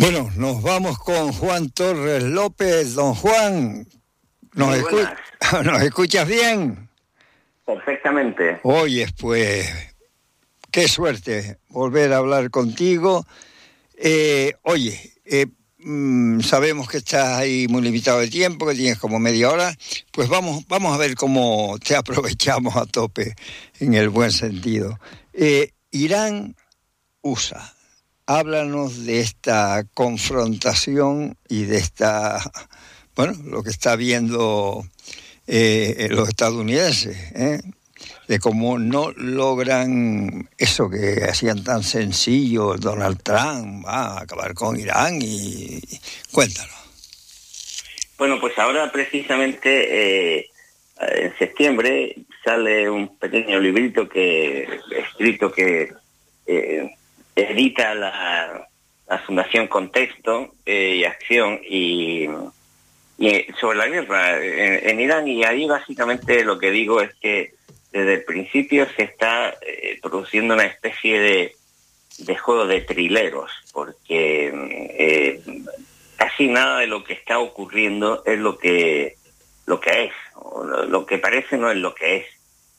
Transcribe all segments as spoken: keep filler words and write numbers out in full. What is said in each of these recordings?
Bueno, nos vamos con Juan Torres López. Don Juan, ¿nos, escu ¿nos escuchas bien? Perfectamente. Oyes, pues, qué suerte volver a hablar contigo. Eh, oye, eh, mmm, sabemos que estás ahí muy limitado de tiempo, que tienes como media hora. Pues vamos, vamos a ver cómo te aprovechamos a tope, en el buen sentido. Eh, Irán-U S A. Háblanos de esta confrontación y de esta, bueno, lo que está viendo eh, los estadounidenses, ¿eh? De cómo no logran eso que hacían tan sencillo Donald Trump, va a acabar con Irán y, y cuéntalo. Bueno, pues ahora precisamente eh, en septiembre sale un pequeño librito que escrito que eh, edita la, la Fundación Contexto eh, y Acción y, y sobre la guerra en, en Irán, y ahí básicamente lo que digo es que desde el principio se está eh, produciendo una especie de, de juego de trileros, porque eh, casi nada de lo que está ocurriendo es lo que lo que es, o lo que parece no es lo que es.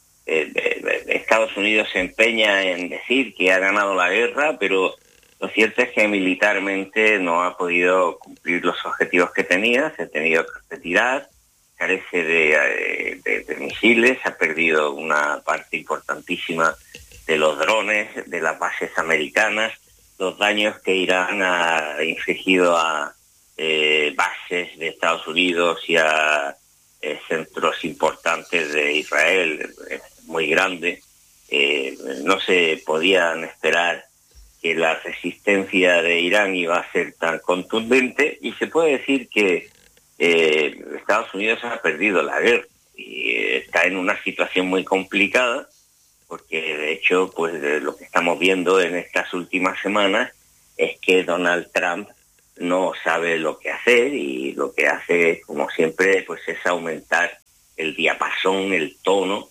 Estados Unidos se empeña en decir que ha ganado la guerra, pero lo cierto es que militarmente no ha podido cumplir los objetivos que tenía, se ha tenido que retirar, carece de, de, de misiles, ha perdido una parte importantísima de los drones, de las bases americanas, los daños que Irán ha infligido a eh, bases de Estados Unidos y a eh, centros importantes de Israel, eh, muy grande. Eh, no se podían esperar que la resistencia de Irán iba a ser tan contundente, y se puede decir que eh, Estados Unidos ha perdido la guerra y está en una situación muy complicada, porque de hecho pues lo que estamos viendo en estas últimas semanas es que Donald Trump no sabe lo que hacer, y lo que hace, como siempre, pues es aumentar el diapasón, el tono,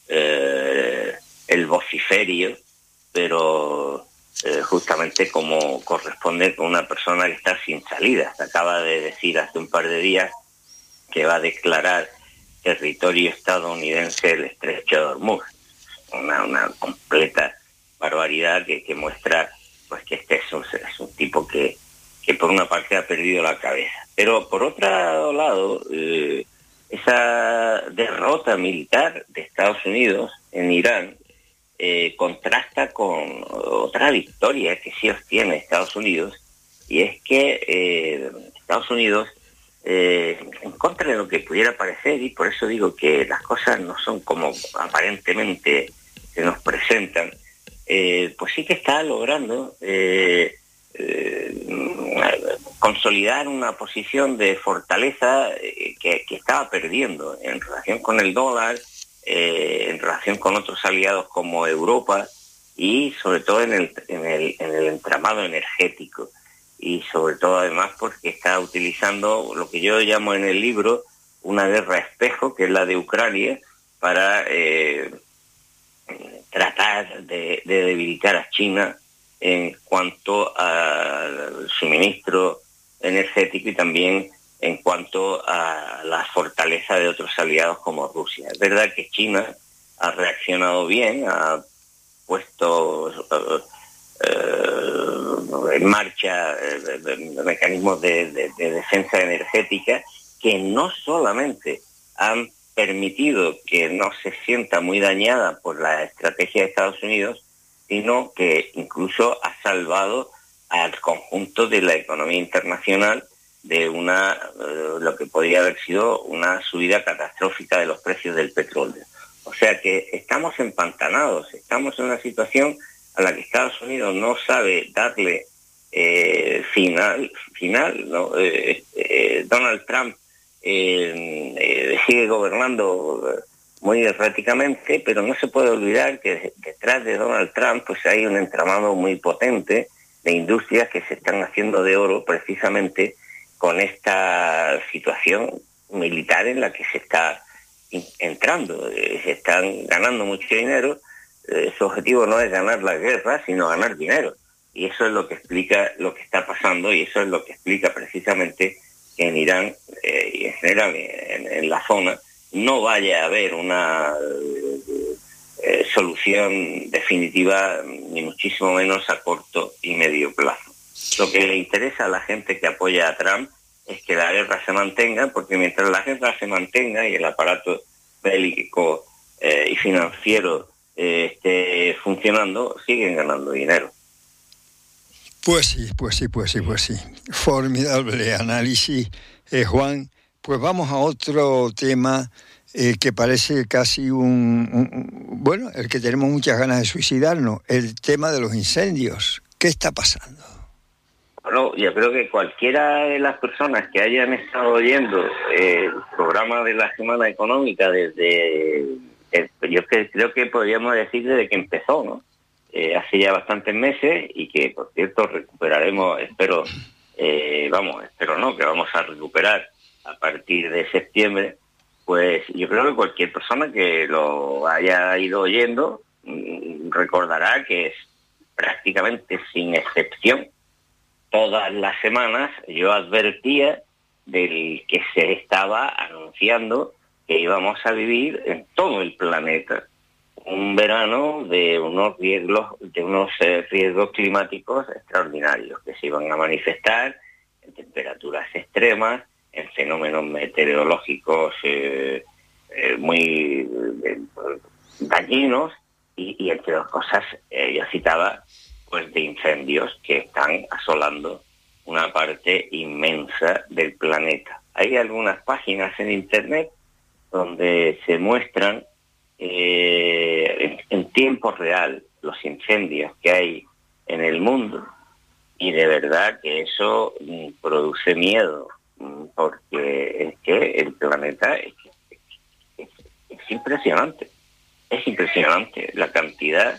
eh, el vociferio, pero eh, justamente como corresponde con una persona que está sin salida. Se acaba de decir hace un par de días que va a declarar territorio estadounidense el estrecho de Hormuz. Una, una completa barbaridad que, que muestra pues que este es un, es un tipo que, que por una parte ha perdido la cabeza. Pero por otro lado, eh, esa derrota militar de Estados Unidos en Irán eh, contrasta con otra victoria que sí obtiene Estados Unidos, y es que eh, Estados Unidos, eh, en contra de lo que pudiera parecer, y por eso digo que las cosas no son como aparentemente se nos presentan, eh, pues sí que está logrando eh, eh, consolidar una posición de fortaleza eh, que, que estaba perdiendo en relación con el dólar, eh, en relación con otros aliados como Europa, y sobre todo en el, en el, en el entramado energético, y sobre todo además porque está utilizando lo que yo llamo en el libro una guerra espejo, que es la de Ucrania, para eh, tratar de, de debilitar a China en cuanto al suministro energético, y también en cuanto a la fortaleza de otros aliados como Rusia. Es verdad que China ha reaccionado bien, ha puesto uh, uh, en marcha uh, mecanismos de, de, de defensa energética que no solamente han permitido que no se sienta muy dañada por la estrategia de Estados Unidos, sino que incluso ha salvado al conjunto de la economía internacional de una uh, lo que podría haber sido una subida catastrófica de los precios del petróleo. O sea que estamos empantanados, estamos en una situación a la que Estados Unidos no sabe darle eh, final, final ¿no? Eh, eh, Donald Trump eh, eh, sigue gobernando muy erráticamente, pero no se puede olvidar que detrás de Donald Trump pues hay un entramado muy potente de industrias que se están haciendo de oro precisamente con esta situación militar en la que se está entrando. Eh, se están ganando mucho dinero. Eh, su objetivo no es ganar la guerra, sino ganar dinero. y eso es lo que explica lo que está pasando, y eso es lo que explica precisamente que en Irán eh, y en general en, en la zona no vaya a haber una eh, solución definitiva, ni muchísimo menos a corto y medio plazo. Lo que le interesa a la gente que apoya a Trump es que la guerra se mantenga, porque mientras la guerra se mantenga y el aparato bélico eh, y financiero eh, esté funcionando, siguen ganando dinero. Pues sí, pues sí, pues sí, pues sí. Formidable análisis, eh, Juan. Pues vamos a otro tema eh, que parece casi un, un... Bueno, el que tenemos muchas ganas de suicidarnos, el tema de los incendios. ¿Qué está pasando? Bueno, yo creo que cualquiera de las personas que hayan estado oyendo eh, el programa de la Semana Económica desde, eh, yo que, creo que podríamos decir desde que empezó, ¿no? Eh, hace ya bastantes meses, y que, por cierto, recuperaremos, espero, eh, vamos, espero no, que vamos a recuperar a partir de septiembre. Pues yo creo que cualquier persona que lo haya ido oyendo mmm, recordará que es prácticamente sin excepción, todas las semanas yo advertía del que se estaba anunciando que íbamos a vivir en todo el planeta un verano de unos riesgos, de unos eh, riesgos climáticos extraordinarios que se iban a manifestar en temperaturas extremas, en fenómenos meteorológicos eh, eh, muy eh, dañinos y, y entre otras cosas eh, yo citaba pues de incendios que están asolando una parte inmensa del planeta. Hay algunas páginas en internet donde se muestran eh, en, en tiempo real los incendios que hay en el mundo, y de verdad que eso mm, produce miedo, mm, porque es que el planeta es, es, es impresionante, es impresionante la cantidad,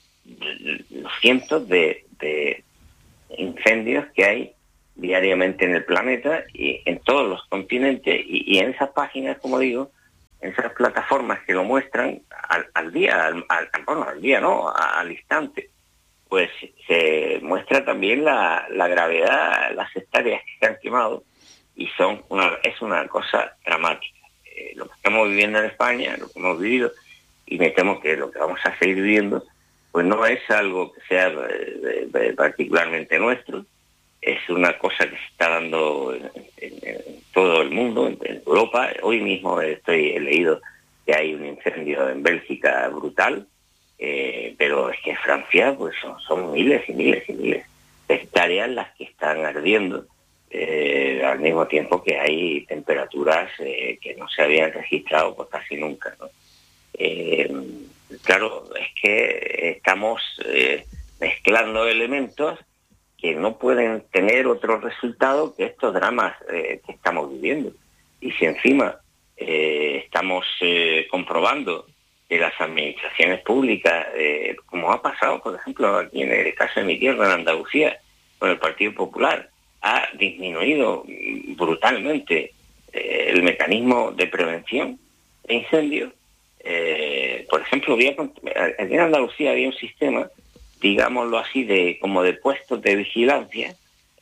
los cientos de, de incendios que hay diariamente en el planeta y en todos los continentes, y, y en esas páginas, como digo, en esas plataformas que lo muestran al, al día, al, al, bueno, al día no, al instante, pues se muestra también la, la gravedad, las hectáreas que se han quemado, y son una, es una cosa dramática. Eh, lo que estamos viviendo en España, lo que hemos vivido, y me temo que lo que vamos a seguir viviendo, pues no es algo que sea eh, eh, particularmente nuestro, es una cosa que se está dando en, en, en todo el mundo, en, en Europa. Hoy mismo estoy he leído que hay un incendio en Bélgica brutal, eh, pero es que en Francia pues son, son miles y miles y miles de hectáreas las que están ardiendo, eh, al mismo tiempo que hay temperaturas eh, que no se habían registrado pues casi nunca, ¿no? Eh, claro, es que estamos eh, mezclando elementos que no pueden tener otro resultado que estos dramas eh, que estamos viviendo. Y si encima eh, estamos eh, comprobando que las administraciones públicas, eh, como ha pasado, por ejemplo, aquí en el caso de mi tierra, en Andalucía, con el Partido Popular, ha disminuido brutalmente eh, el mecanismo de prevención de incendios. Eh, por ejemplo, había, aquí en Andalucía había un sistema, digámoslo así, de como de puestos de vigilancia,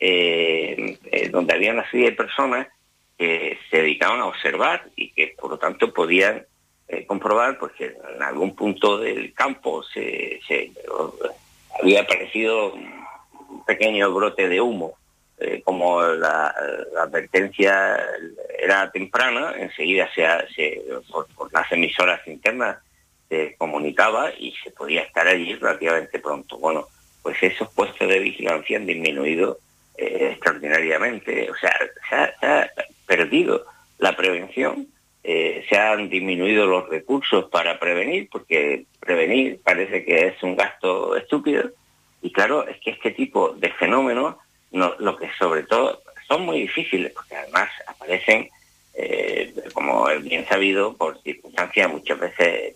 eh, eh, donde había una serie de personas que se dedicaban a observar y que por lo tanto podían eh, comprobar porque en algún punto del campo se, se había aparecido un pequeño brote de humo. Eh, como la, la advertencia era temprana, enseguida se, se por, por las emisoras internas se comunicaba y se podía estar allí relativamente pronto. Bueno, pues esos puestos de vigilancia han disminuido eh, extraordinariamente. O sea, se ha, se ha perdido la prevención, eh, se han disminuido los recursos para prevenir, porque prevenir parece que es un gasto estúpido. Y claro, es que este tipo de fenómenos, no, lo que sobre todo son muy difíciles, porque además aparecen, eh, como es bien sabido, por circunstancias muchas veces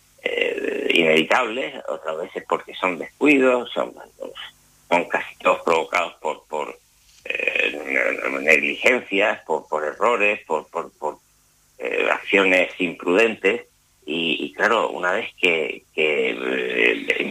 eh, inevitables, otras veces porque son descuidos, son, son casi todos provocados por, por eh, negligencias, por, por errores, por, por, por eh, acciones imprudentes. Y, y claro, una vez que, que eh,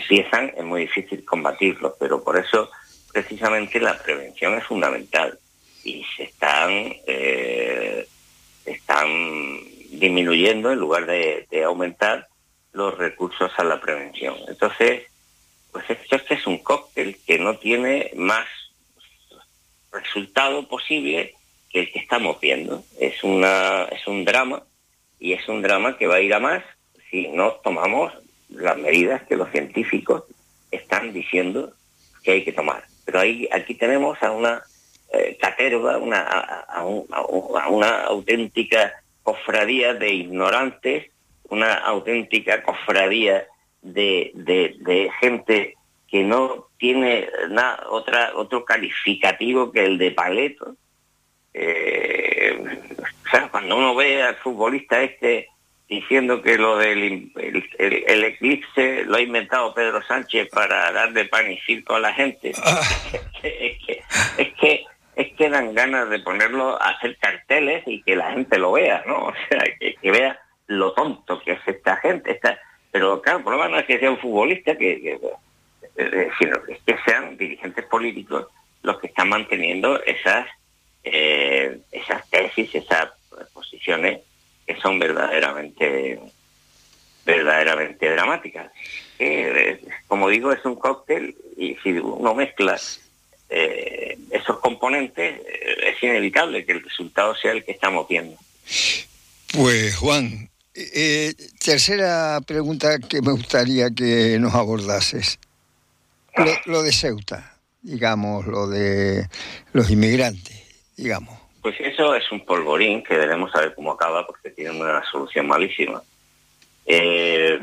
empiezan, es muy difícil combatirlos, pero por eso precisamente la prevención es fundamental y se están eh, están disminuyendo en lugar de, de aumentar los recursos a la prevención. Entonces, pues esto este es un cóctel que no tiene más resultado posible que el que estamos viendo. Es una es un drama, y es un drama que va a ir a más si no tomamos las medidas que los científicos están diciendo que hay que tomar. Pero ahí aquí tenemos a una eh, caterva, una, a, a, un, a una auténtica cofradía de ignorantes, una auténtica cofradía de, de, de gente que no tiene nada, otra, otro calificativo que el de paleto. Eh, o sea, cuando uno ve al futbolista este diciendo que lo del el, el, el eclipse lo ha inventado Pedro Sánchez para darle pan y circo a la gente, es que, es que, es que, es que dan ganas de ponerlo a hacer carteles y que la gente lo vea, ¿no? O sea, que, que vea lo tonto que es esta gente. Esta, pero claro, el problema no es que sea un futbolista, que, que, eh, sino que es que sean dirigentes políticos los que están manteniendo esas eh, esas tesis, esas posiciones que son verdaderamente verdaderamente dramáticas. Eh, como digo, es un cóctel, y si uno mezcla eh, esos componentes, eh, es inevitable que el resultado sea el que estamos viendo. Pues Juan, eh, tercera pregunta que me gustaría que nos abordases. Lo, lo de Ceuta, digamos, lo de los inmigrantes, digamos. Pues eso es un polvorín que debemos saber cómo acaba, porque tiene una solución malísima. Eh,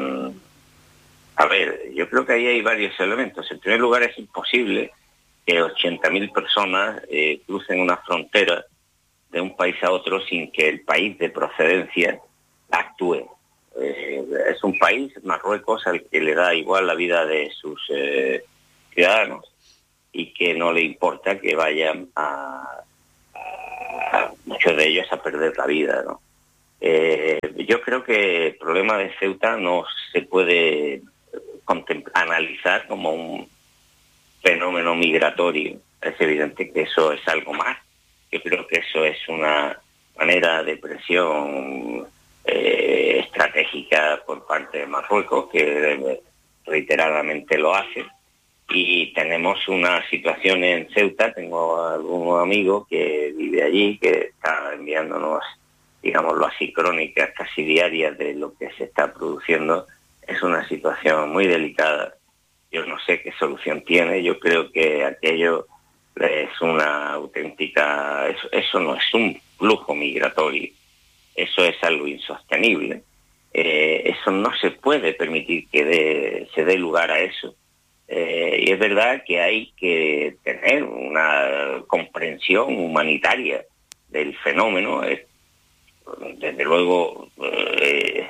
a ver, yo creo que ahí hay varios elementos. En primer lugar, es imposible que ochenta mil personas eh, crucen una frontera de un país a otro sin que el país de procedencia actúe. Eh, es un país, Marruecos, al que le da igual la vida de sus eh, ciudadanos y que no le importa que vayan a muchos de ellos a perder la vida, ¿no? Eh, yo creo que el problema de Ceuta no se puede analizar como un fenómeno migratorio. Es evidente que eso es algo más. Yo creo que eso es una manera de presión eh, estratégica por parte de Marruecos, que reiteradamente lo hace. Y tenemos una situación en Ceuta, tengo algún amigo que vive allí, que está enviándonos, digámoslo así, crónicas casi diarias de lo que se está produciendo. Es una situación muy delicada. Yo no sé qué solución tiene. Yo creo que aquello es una auténtica... Eso, eso no es un flujo migratorio. Eso es algo insostenible. Eh, eso no se puede permitir que de, se dé lugar a eso. Eh, y es verdad que hay que tener una comprensión humanitaria del fenómeno. Es, desde luego, eh,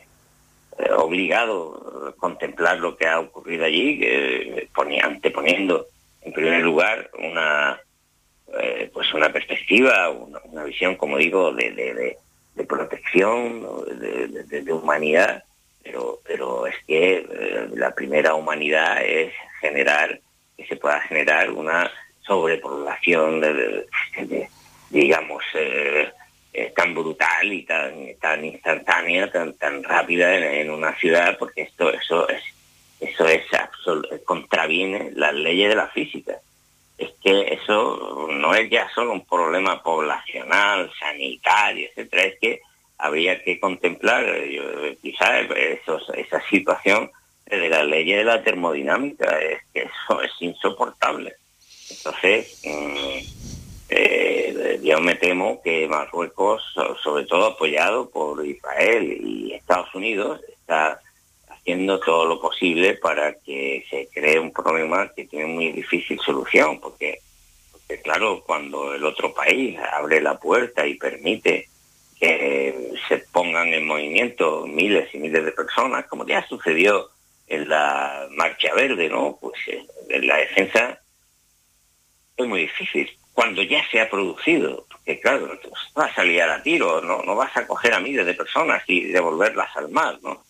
obligado a contemplar lo que ha ocurrido allí, eh, ponía, anteponiendo en primer lugar una eh, pues una perspectiva, una, una visión, como digo, de, de, de, de protección, de, de, de humanidad. Pero, pero es que eh, la primera humanidad es generar, que se pueda generar una sobrepoblación, de, de, de, digamos, eh, eh, tan brutal y tan tan instantánea, tan tan rápida en, en una ciudad, porque esto eso es eso es absol- contraviene las leyes de la física. Es que eso no es ya solo un problema poblacional, sanitario, etcétera, es que habría que contemplar quizás esa situación de la ley de la termodinámica. Es que eso es insoportable. Entonces, eh, yo me temo que Marruecos, sobre todo apoyado por Israel y Estados Unidos, está haciendo todo lo posible para que se cree un problema que tiene muy difícil solución, porque, porque claro, cuando el otro país abre la puerta y permite que se pongan en movimiento miles y miles de personas, como ya sucedió en la Marcha Verde, ¿no? Pues eh, en la defensa es muy difícil. Cuando ya se ha producido, porque claro, vas a salir a tiro, no, no vas a coger a miles de personas y devolverlas al mar, ¿no?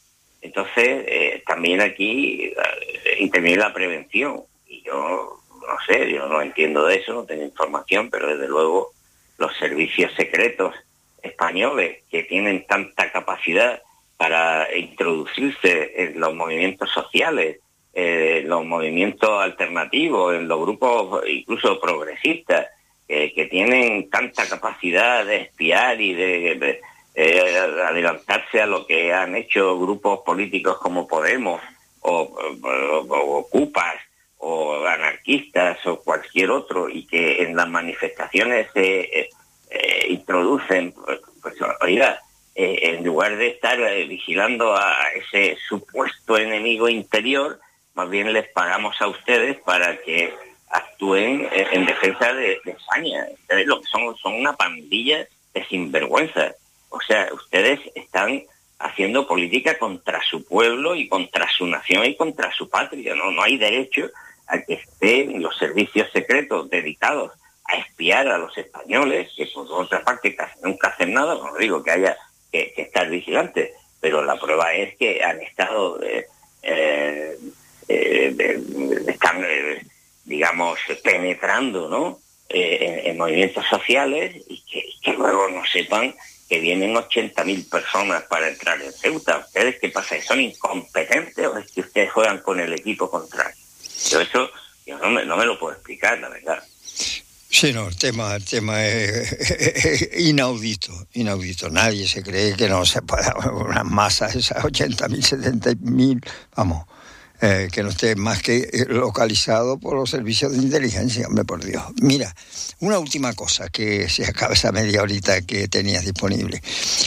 Entonces, eh, también aquí eh, interviene la prevención. Y yo no sé, yo no entiendo de eso, no tengo información, pero desde luego los servicios secretos españoles que tienen tanta capacidad para introducirse en los movimientos sociales, eh, en los movimientos alternativos, en los grupos incluso progresistas, eh, que tienen tanta capacidad de espiar y de... de Eh, adelantarse a lo que han hecho grupos políticos como Podemos o, o, o Ocupas o anarquistas o cualquier otro, y que en las manifestaciones se eh, eh, introducen, pues, pues oiga, eh, en lugar de estar eh, vigilando a ese supuesto enemigo interior, más bien les pagamos a ustedes para que actúen eh, en defensa de, de España. Ustedes lo que son son una pandilla de sinvergüenzas. O sea, ustedes están haciendo política contra su pueblo y contra su nación y contra su patria. No, no hay derecho a que estén los servicios secretos dedicados a espiar a los españoles, que por otra parte casi nunca hacen nada. No digo que haya que, que estar vigilantes, pero la prueba es que han estado, eh, eh, eh, están, eh, digamos, penetrando, ¿no? Eh, en, en movimientos sociales, y que, y que luego no sepan que vienen ochenta mil personas para entrar en Ceuta. ¿Ustedes qué pasa? ¿Son incompetentes o es que ustedes juegan con el equipo contrario? Yo eso yo no, me, no me lo puedo explicar, la verdad. Sí, no, el tema, el tema es, es inaudito, inaudito. Nadie se cree que no se pueda, unas masas, esas ochenta mil, setenta mil, vamos, eh, que no esté más que localizado por los servicios de inteligencia, hombre, por Dios. Mira, una última cosa, que se acaba esa media horita que tenías disponible.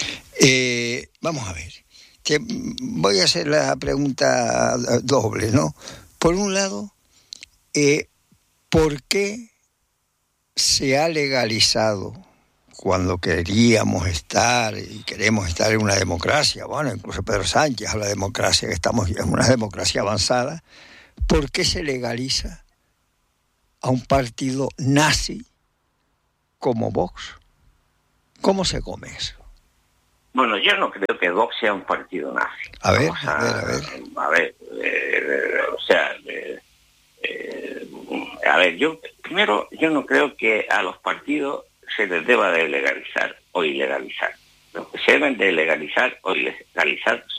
Eh, vamos a ver, te voy a hacer la pregunta doble, ¿no? Por un lado, eh, ¿por qué se ha legalizado, cuando queríamos estar y queremos estar en una democracia? Bueno, incluso Pedro Sánchez habla de democracia, que estamos en una democracia avanzada. ¿Por qué se legaliza a un partido nazi como Vox? ¿Cómo se come eso? Bueno, yo no creo que Vox sea un partido nazi. A ver, a, a ver, a ver. A ver, eh, o sea, eh, eh, a ver, yo primero, yo no creo que a los partidos se les deba de legalizar o ilegalizar. Los que se deben de legalizar o ilegalizar